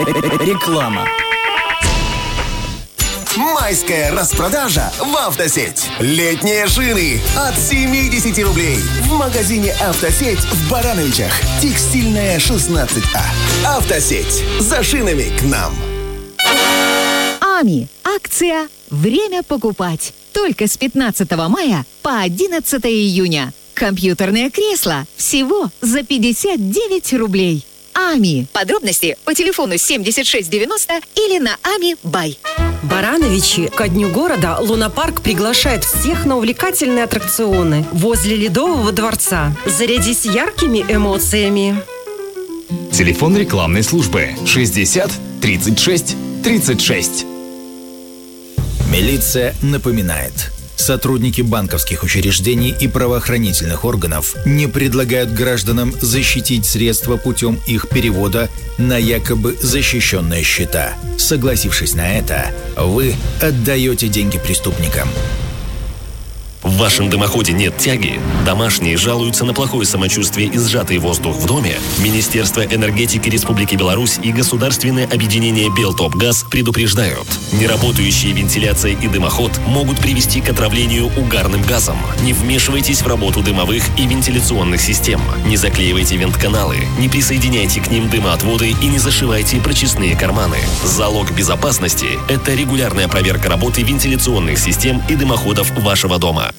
Реклама. Майская распродажа в «Автосеть». Летние шины от 70 рублей. В магазине «Автосеть» в Барановичах. Текстильная, 16А. «Автосеть». За шинами к нам. АМИ. Акция «Время покупать». Только с 15 мая по 11 июня. Компьютерное кресло всего за 59 рублей. АМИ. Подробности по телефону 7690 или на АМИ Бай. Барановичи ко дню города Лунапарк приглашает всех на увлекательные аттракционы возле Ледового дворца. Зарядись яркими эмоциями. Телефон рекламной службы 60 36 36. Милиция напоминает. Сотрудники банковских учреждений и правоохранительных органов не предлагают гражданам защитить средства путем их перевода на якобы защищенные счета. Согласившись на это, вы отдаете деньги преступникам. В вашем дымоходе нет тяги? Домашние жалуются на плохое самочувствие и сжатый воздух в доме? Министерство энергетики Республики Беларусь и государственное объединение «Белтопгаз» предупреждают. Неработающие вентиляция и дымоход могут привести к отравлению угарным газом. Не вмешивайтесь в работу дымовых и вентиляционных систем. Не заклеивайте вентканалы, не присоединяйте к ним дымоотводы и не зашивайте прочистные карманы. Залог безопасности – это регулярная проверка работы вентиляционных систем и дымоходов вашего дома.